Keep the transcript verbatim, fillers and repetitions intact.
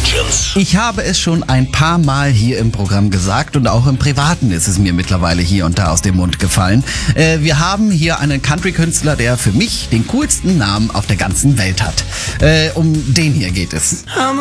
Legends. Ich habe es schon ein paar Mal hier im Programm gesagt und auch im Privaten ist es mir mittlerweile hier und da aus dem Mund gefallen. Äh, wir haben hier einen Country-Künstler, der für mich den coolsten Namen auf der ganzen Welt hat. Äh, um den hier geht es.